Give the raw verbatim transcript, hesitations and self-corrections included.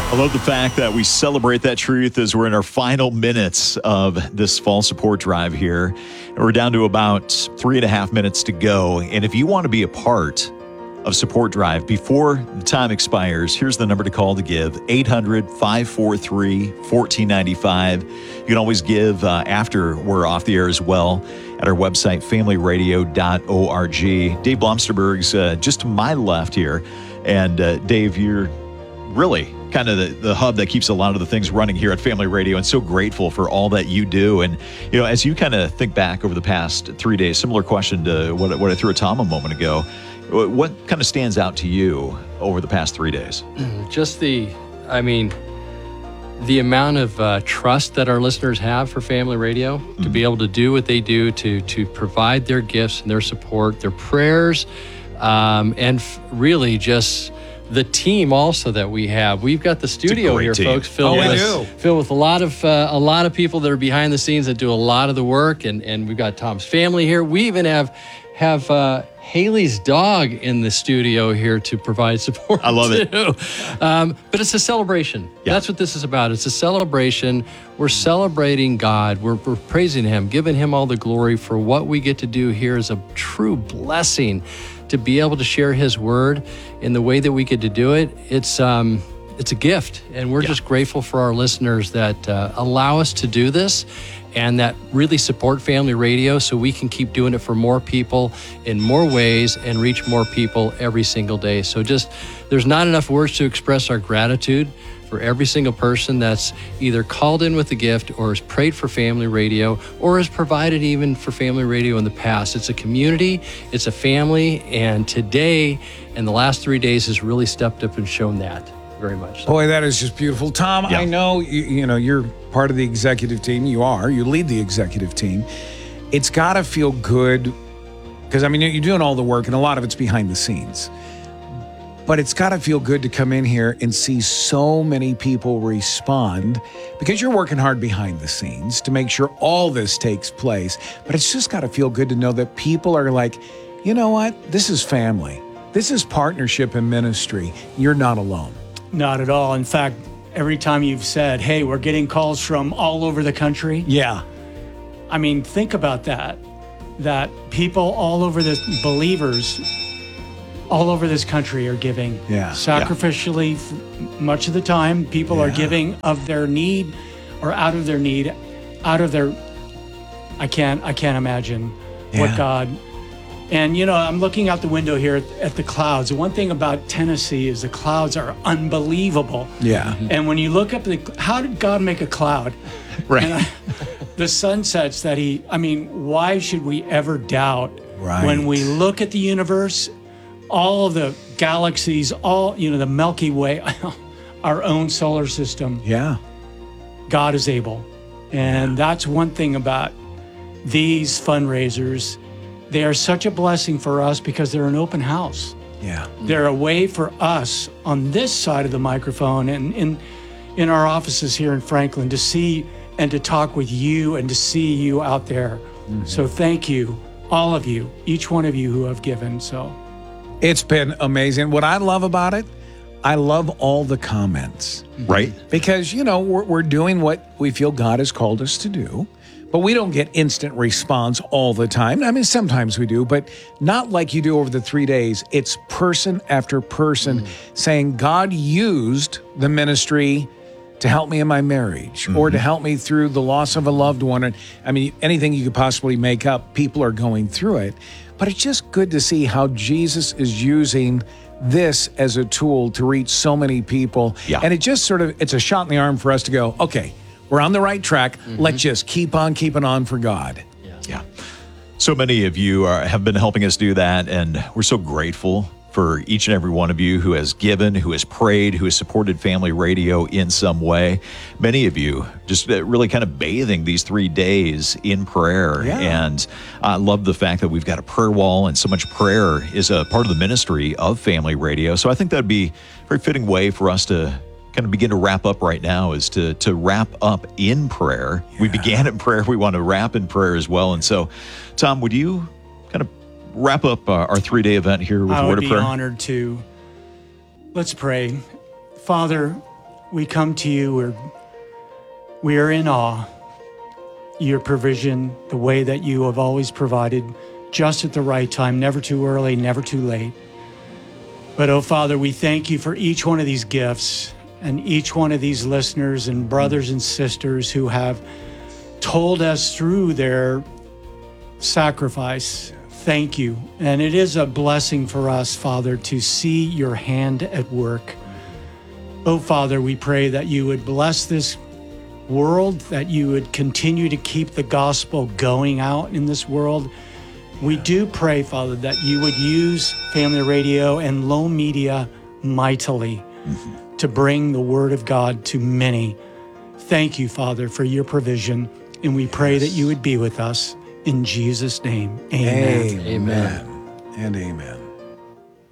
I love the fact that we celebrate that truth as we're in our final minutes of this fall support drive here. And we're down to about three and a half minutes to go. And if you want to be a part of Support Drive before the time expires, here's the number to call to give, eight hundred, five four three, one four nine five. You can always give uh, after we're off the air as well at our website, family radio dot org. Dave Blomsterberg's uh, just to my left here. And uh, Dave, you're really kind of the, the hub that keeps a lot of the things running here at Family Radio, and so grateful for all that you do. And, you know, as you kind of think back over the past three days, similar question to what, what I threw at Tom a moment ago, what kind of stands out to you over the past three days? Just the, I mean, the amount of uh, trust that our listeners have for Family Radio, mm-hmm. to be able to do what they do, to to provide their gifts and their support, their prayers, um, and f- really just the team also that we have. We've got the studio here, team. folks, filled, oh, with, filled with a lot of uh, a lot of people that are behind the scenes that do a lot of the work, and, and we've got Tom's family here. We even have have uh, Haley's dog in the studio here to provide support. I love too. it. Um, but it's a celebration. Yeah. That's what this is about. It's a celebration. We're celebrating God. We're, we're praising Him, giving Him all the glory for what we get to do here is a true blessing. To be able to share His word in the way that we get to do it, it's um, it's a gift, and we're yeah. just grateful for our listeners that uh, allow us to do this, and that really support Family Radio, so we can keep doing it for more people in more ways and reach more people every single day. So just there's not enough words to express our gratitude for every single person that's either called in with a gift or has prayed for Family Radio or has provided even for Family Radio in the past. It's a community, it's a family, and today and the last three days has really stepped up and shown that very much. So. Boy, that is just beautiful. Tom, yeah. I know you, you know you're part of the executive team. You are. You lead the executive team. It's got to feel good because, I mean, you're doing all the work and a lot of it's behind the scenes. But it's got to feel good to come in here and see so many people respond because you're working hard behind the scenes to make sure all this takes place. But it's just got to feel good to know that people are like, you know what? This is family. This is partnership and ministry. You're not alone. Not at all. In fact, every time you've said, hey, we're getting calls from all over the country. Yeah. I mean, think about that. That people all over the believers all over this country are giving yeah. sacrificially. Yeah. Much of the time, people yeah. are giving of their need or out of their need, out of their, I can't, I can't imagine yeah. what God, and you know, I'm looking out the window here at, at the clouds. The one thing about Tennessee is the clouds are unbelievable. Yeah. And when you look up the, how did God make a cloud? Right. And I, the sunsets that he, I mean, why should we ever doubt right. when we look at the universe, all of the galaxies, all, you know, the Milky Way, our own solar system. Yeah. God is able. And yeah. that's one thing about these fundraisers. They are such a blessing for us because they're an open house. Yeah. They're a way for us on this side of the microphone and in, in our offices here in Franklin to see and to talk with you and to see you out there. Mm-hmm. So thank you, all of you, each one of you who have given. So. It's been amazing. What I love about it, I love all the comments. Right. Because, you know, we're, we're doing what we feel God has called us to do, but we don't get instant response all the time. I mean, sometimes we do, but not like you do over the three days. It's person after person mm. saying, God used the ministry to help me in my marriage mm-hmm. or to help me through the loss of a loved one. And I mean, anything you could possibly make up, people are going through it. But it's just good to see how Jesus is using this as a tool to reach so many people. Yeah. And it just sort of, it's a shot in the arm for us to go, okay, we're on the right track. Mm-hmm. Let's just keep on keeping on for God. Yeah. yeah. So many of you are, have been helping us do that, and we're so grateful for each and every one of you who has given, who has prayed, who has supported Family Radio in some way. Many of you just really kind of bathing these three days in prayer. Yeah. And I love the fact that we've got a prayer wall, and so much prayer is a part of the ministry of Family Radio. So I think that'd be a very fitting way for us to kind of begin to wrap up right now, is to to wrap up in prayer. Yeah. We began in prayer. We want to wrap in prayer as well. And so, Tom, would you kind of wrap up uh, our three-day event here with a word of prayer? I would be honored to. Let's pray. Father, we come to you. We're, we are in awe. Your provision, the way that you have always provided, just at the right time, never too early, never too late. But, oh, Father, we thank you for each one of these gifts and each one of these listeners and brothers and sisters who have told us through their sacrifice. Thank you. And it is a blessing for us, Father, to see your hand at work. Oh, Father, we pray that you would bless this world, that you would continue to keep the gospel going out in this world. We do pray, Father, that you would use Family Radio and Low Media mightily mm-hmm. to bring the word of God to many. Thank you, Father, for your provision, and we pray yes. that you would be with us. In Jesus' name, amen. Amen. Amen. And amen.